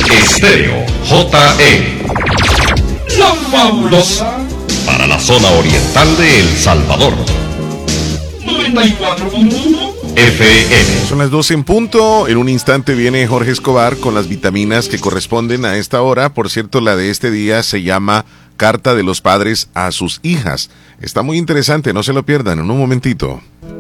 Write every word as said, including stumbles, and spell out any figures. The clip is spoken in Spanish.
Estéreo J E. La fabulosa para la zona oriental de El Salvador. noventa y cuatro punto uno F M. Son las doce en punto. En un instante viene Jorge Escobar con las vitaminas que corresponden a esta hora. Por cierto, la de este día se llama Carta de los padres a sus hijas. Está muy interesante, no se lo pierdan en un momentito.